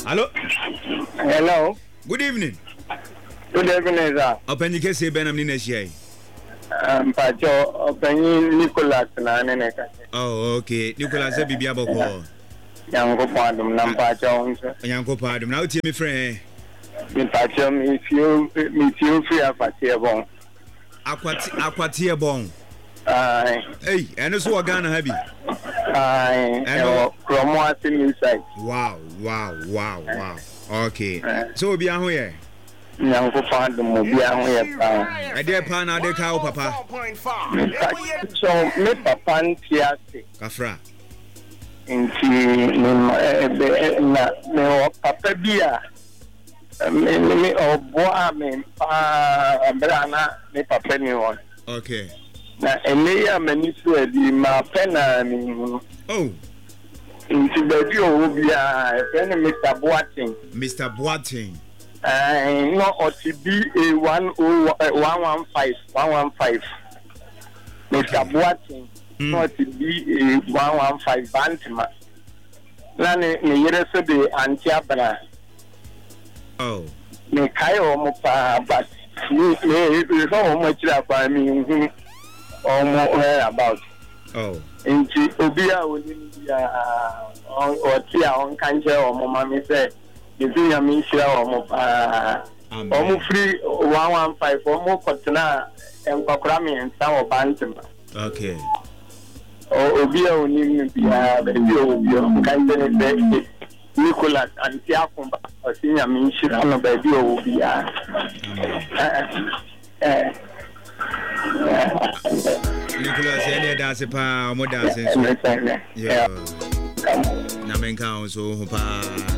Hello. Hello. Good evening. Good evening, sir. Open you say Benam Nineshia. Pacho, open Nicholas Naneka. Oh, okay. Nicholas Bibiabo. Yango Padum, Nampacho. Yango Padum. Now, tell me, friend. Me Pacho, if you free of a tearbone. Aquatia bone. Hey, and it's what Ghana happy. And from what's inside. Wow. Okay. So be on here. Yango Padum will be on here. I dare pan out the cow, Papa. So, me Papa Tiasi. Kafra. Inti me Papa Bia. Me boa me brana me Papa ni one. Okay. Na emeya manisu edi ma pena ni. Oh. Inti baby o bia friend Mr. Boating. Mr. Boating. No OTB 115. Mr. Boating. No OTB 115 Bantima. Na ne yere so de antiabra. Oh. Me kai o mo pa but me so much for me about. Oh. Inti obia woni ya o ti a on kanje o mo mami say you ya mi share o mo pa o mo free 115 o mo kotena enkokora me nsa o bantima. Okay. Obia woni bia baby obia kanje ne say Nicholas Antiakumba o sinya mi share no baby obia. Nicholas, any dance pa, mo dance. Yeah. Na menka so pa.